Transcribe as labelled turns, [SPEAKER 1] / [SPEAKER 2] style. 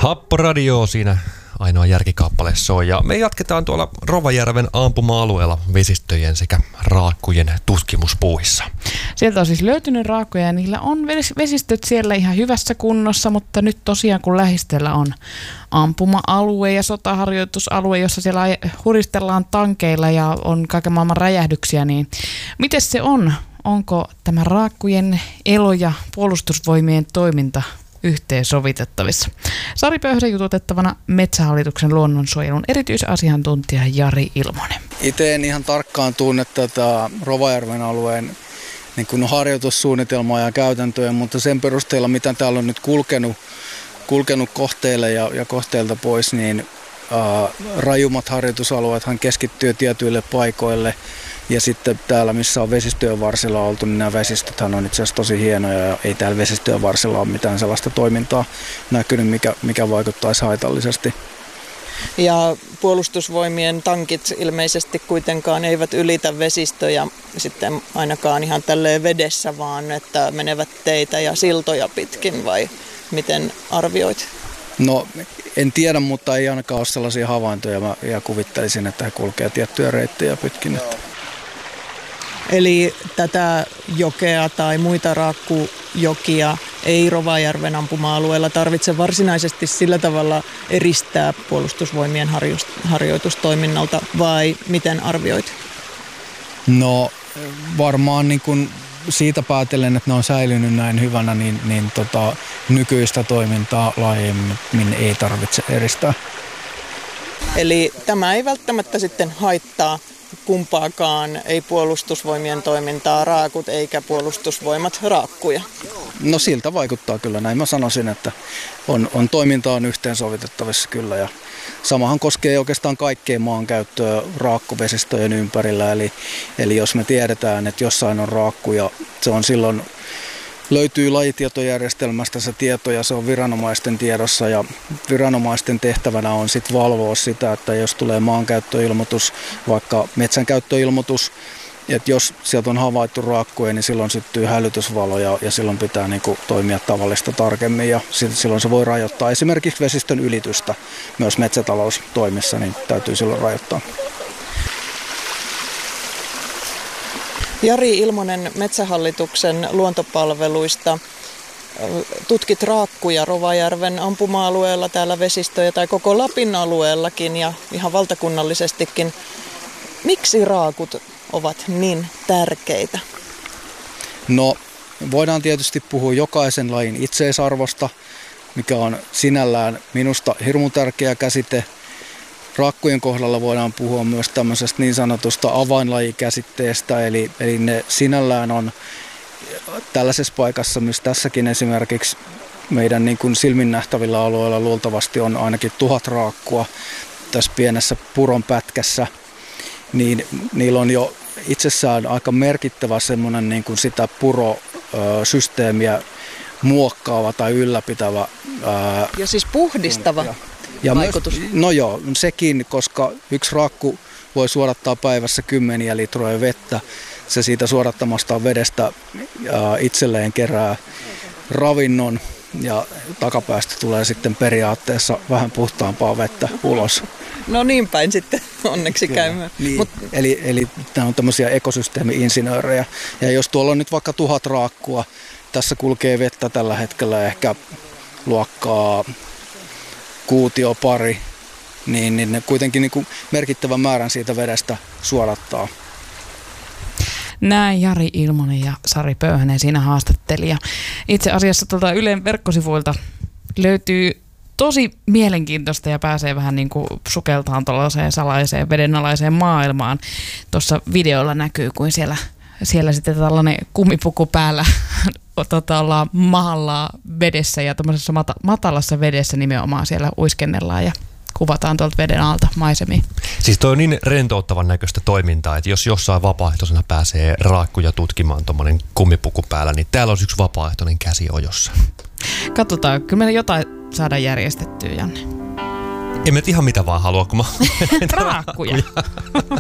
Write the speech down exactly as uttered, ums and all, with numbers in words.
[SPEAKER 1] Happoradio siinä ainoa järkikaappale soi. Ja me jatketaan tuolla Rovajärven ampuma-alueella vesistöjen sekä raakkujen tutkimuspuuhissa.
[SPEAKER 2] Sieltä on siis löytynyt raakkuja ja niillä on vesistöt siellä ihan hyvässä kunnossa, mutta nyt tosiaan kun lähistöllä on ampuma-alue ja sotaharjoitusalue, jossa siellä huristellaan tankeilla ja on kaiken maailman räjähdyksiä, niin miten se on? Onko tämä raakkujen elo ja puolustusvoimien toiminta yhteensovitettavissa? Sari Pöyhden jututettavana Metsähallituksen luonnonsuojelun erityisasiantuntija Jari Ilmonen.
[SPEAKER 3] Itse en ihan tarkkaan tunne tätä Rovajärven alueen niin kuin harjoitussuunnitelmaa ja käytäntöjä, mutta sen perusteella, mitä täällä on nyt kulkenut, kulkenut kohteille ja, ja kohteilta pois, niin ää, rajummat harjoitusalueethan keskittyy tietyille paikoille. Ja sitten täällä, missä on vesistöjen varsilla oltu, niin nämä vesistöthän on itse asiassa tosi hienoja ja ei täällä vesistöjen varsilla ole mitään sellaista toimintaa näkynyt, mikä, mikä vaikuttaisi haitallisesti.
[SPEAKER 4] Ja puolustusvoimien tankit ilmeisesti kuitenkaan eivät ylitä vesistöjä sitten ainakaan ihan tälleen vedessä, vaan että menevät teitä ja siltoja pitkin, vai miten arvioit?
[SPEAKER 3] No en tiedä, mutta ei ainakaan ole sellaisia havaintoja. Mä ja kuvittelisin, että he kulkee tiettyjä reittejä pitkin. Että.
[SPEAKER 4] Eli tätä jokea tai muita raakkujokia ei Rovajärven ampuma-alueella tarvitse varsinaisesti sillä tavalla eristää puolustusvoimien harjoitustoiminnalta, vai miten arvioit?
[SPEAKER 3] No varmaan niin kuin siitä päätellen, että ne on säilynyt näin hyvänä, niin, niin tota, nykyistä toimintaa laajemmin ei tarvitse eristää.
[SPEAKER 4] Eli tämä ei välttämättä sitten haittaa kumpaakaan, ei puolustusvoimien toimintaa raakut eikä puolustusvoimat raakkuja?
[SPEAKER 3] No siltä vaikuttaa kyllä. Näin mä sanoisin, että on, on toiminta on yhteensovitettavissa kyllä. Ja samahan koskee oikeastaan kaikkeen maankäyttöä raakkuvesistöjen ympärillä. Eli, eli jos me tiedetään, että jossain on raakkuja, se on silloin löytyy lajitietojärjestelmästä se tieto ja se on viranomaisten tiedossa ja viranomaisten tehtävänä on sitten valvoa sitä, että jos tulee maankäyttöilmoitus, vaikka metsänkäyttöilmoitus, että jos sieltä on havaittu raakkuja, niin silloin syttyy hälytysvalo ja, ja silloin pitää niinku toimia tavallista tarkemmin ja silloin se voi rajoittaa esimerkiksi vesistön ylitystä myös metsätaloustoimissa, niin täytyy silloin rajoittaa.
[SPEAKER 4] Jari Ilmonen Metsähallituksen luontopalveluista. Tutkit raakkuja Rovajärven ampuma-alueella, täällä vesistöjä tai koko Lapin alueellakin ja ihan valtakunnallisestikin. Miksi raakut ovat niin tärkeitä?
[SPEAKER 3] No voidaan tietysti puhua jokaisen lajin itseisarvosta, mikä on sinällään minusta hirmu tärkeä käsite. Raakkujen kohdalla voidaan puhua myös tämmöisestä niin sanotusta avainlajikäsitteestä, eli, eli ne sinällään on tällaisessa paikassa, missä tässäkin esimerkiksi meidän niin kuin silmin nähtävillä alueilla luultavasti on ainakin tuhat raakkua tässä pienessä puron pätkässä, niin niillä on jo itsessään aika merkittävä semmoinen niin kuin sitä purosysteemiä muokkaava tai ylläpitävä. Ää,
[SPEAKER 4] ja siis puhdistava.
[SPEAKER 3] Ja myös, no joo, sekin, koska yksi raakku voi suodattaa päivässä kymmeniä litroja vettä. Se siitä suodattamasta vedestä itselleen kerää ravinnon ja takapäästä tulee sitten periaatteessa vähän puhtaampaa vettä ulos.
[SPEAKER 4] No niin päin sitten onneksi käymään.
[SPEAKER 3] Niin, Mut... Eli, eli nämä on tämmöisiä ekosysteemi-insinöörejä. Ja jos tuolla on nyt vaikka tuhat raakkua, tässä kulkee vettä tällä hetkellä ehkä luokkaa kuutio pari, niin, niin ne kuitenkin niin kuin merkittävän määrän siitä vedestä suodattaa.
[SPEAKER 2] Näin Jari Ilmonen ja Sari Pöyhänen siinä haastattelija. Itse asiassa tuolta Ylen verkkosivuilta löytyy tosi mielenkiintoista ja pääsee vähän niin kuin sukeltaan tuollaiseen salaiseen vedenalaiseen maailmaan. Tuossa videolla näkyy, kuin siellä, siellä sitten tällainen kumipuku päällä tota, ollaan mahalla vedessä ja tämmöisessä mata- matalassa vedessä nimenomaan siellä uiskennellaan ja kuvataan tuolta veden alta maisemia.
[SPEAKER 1] Siis toi on niin rentouttavan näköistä toimintaa, että jos jossain vapaaehtoisena pääsee raakkuja tutkimaan tuommoinen kumipuku päällä, niin täällä olisi yksi vapaaehtoinen käsi ojossa.
[SPEAKER 2] Katsotaan, kyllä meillä jotain saadaan järjestettyä, Janne.
[SPEAKER 1] Emme ihan mitä vaan halua, kun mä
[SPEAKER 2] raakkuja.